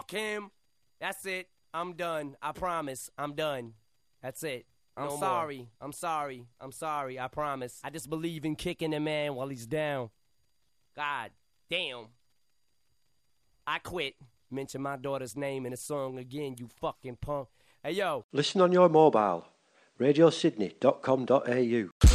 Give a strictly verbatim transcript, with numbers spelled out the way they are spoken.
Fuck him. That's it. I'm done. I promise. I'm done. That's it. I'm no sorry. More. I'm sorry. I'm sorry. I promise. I just believe in kicking a man while he's down. God damn. I quit. Mention my daughter's name in a song again, you fucking punk. Hey, yo. Listen on your mobile. radio sydney dot com dot a u